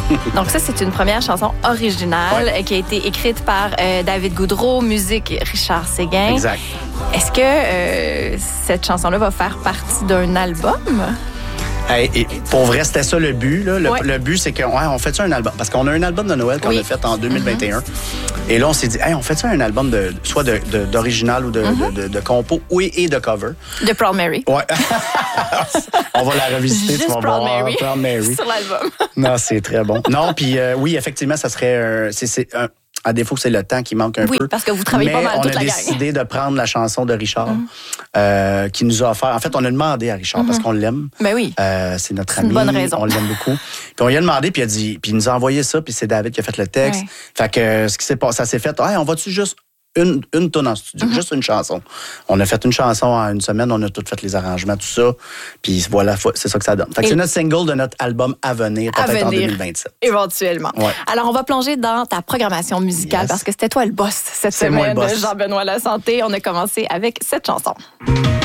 Donc ça, c'est une première chanson originale qui a été écrite par David Goudreau, musique Richard Séguin. Exact. Est-ce que cette chanson-là va faire partie d'un album? Et pour vrai, c'était ça le but. Là. Le but, c'est qu'on fait ça un album. Parce qu'on a un album de Noël qu'on a fait en 2021. Et là, on s'est dit, on fait ça un album soit d'original ou de compo et de cover. De Proud Mary. Ouais. On va la revisiter. Juste tu vas Proud voir. Mary. Proud Mary. Sur l'album. Non, c'est très bon. Non, puis oui, effectivement, ça serait à défaut que c'est le temps qui manque un peu. Oui, parce que vous travaillez pas mal toute la gang. On a décidé de prendre la chanson de Richard qui nous a offert. En fait, on a demandé à Richard parce qu'on l'aime. Ben oui. C'est notre ami. Une bonne raison. On l'aime beaucoup. Puis on lui a demandé, puis il nous a envoyé ça, puis c'est David qui a fait le texte. Ouais. Fait que ce qui s'est passé, ça s'est fait, on va-tu juste une tonne en studio, juste une chanson. On a fait une chanson en une semaine, on a tout fait les arrangements, tout ça. Puis voilà, c'est ça que ça donne. Fait que c'est notre single de notre album à venir, peut-être en 2027. Éventuellement. Ouais. Alors, on va plonger dans ta programmation musicale parce que c'était toi le boss cette C'est moi semaine le boss. de Jean-Benoît Lasanté. On a commencé avec cette chanson.